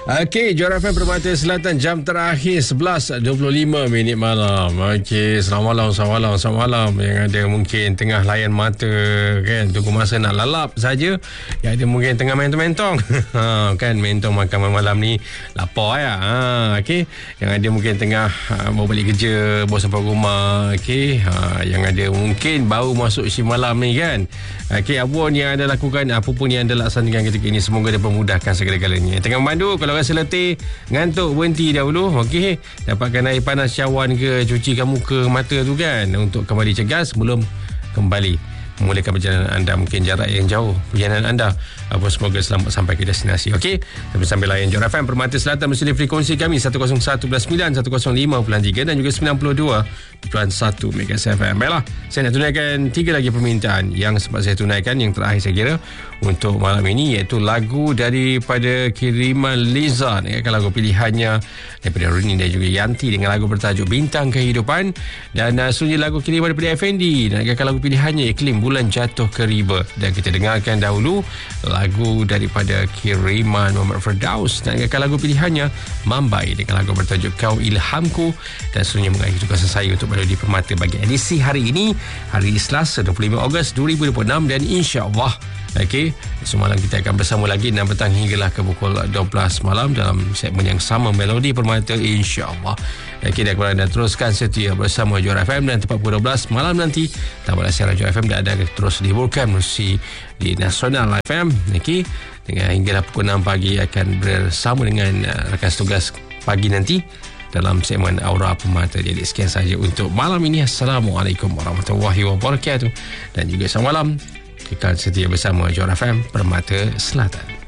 Okey, Johor FM Permata Selatan, jam terakhir 11.25 malam. Okey, selamat malam. Yang ada mungkin tengah layan mata kan, tunggu masa nak lalap saja. Yang ada mungkin tengah mentong-mentong. Kan mentong makan malam ni lapar ya. Okey, yang ada mungkin tengah baru balik kerja, baru sampai rumah. Okey, yang ada mungkin baru masuk shift malam ni kan. Okey, apa pun yang anda lakukan, apa pun yang anda laksanakan ketika ini, semoga dapat memudahkan segala-galanya. Tengah memandu, kalau rasa letih, ngantuk, berhenti dahulu. Okey, dapatkan air panas cawan ke, cucikan muka, mata tu kan, untuk kembali cegas sebelum kembali memulakan perjalanan anda, mungkin jarak yang jauh perjalanan anda. Semoga selamat sampai ke destinasi. Okey, sambil layan Johor FM Permata Selatan melalui frekuensi kami 101.9, 105.3 dan juga 92.1 MHz FM. Baiklah, saya nak tunaikan 3 lagi permintaan yang sempat saya tunaikan. Yang terakhir saya kira untuk malam ini, iaitu lagu daripada kiriman Liza, dengan lagu pilihannya daripada Rini dan juga Yanti dengan lagu bertajuk Bintang Kehidupan, dan sunyi lagu kiriman daripada Effendi dengan lagu pilihannya Iklim Bulan Jatuh ke Riba. Dan kita dengarkan dahulu lagu daripada kiriman Muhammad Firdaus dan lagu pilihannya Mambai dengan lagu bertajuk Kau Ilhamku, dan sunyi mengakhiri tugasan saya untuk berada di Permata bagi edisi hari ini, hari Selasa 25 Ogos 2026, dan insya-Allah okey, semalam kita akan bersama lagi 6 petang hinggalah ke pukul 12 malam dalam segmen yang sama, Melodi Permata, insya-Allah. Okey, dan kepada anda teruskan setia bersama Johor FM, dan tepat pukul 12 malam nanti tamat siaran Johor FM dan ada terus dihiburkan melalui di Nasional FM. Okey, dengan hinggalah pukul 6 pagi akan bersama dengan rakan setugas pagi nanti dalam segmen Aura Permata. Jadi sekian saja untuk malam ini. Assalamualaikum warahmatullahi wabarakatuh, dan juga selamat malam. Kekal setia bersama Johor FM Permata Selatan.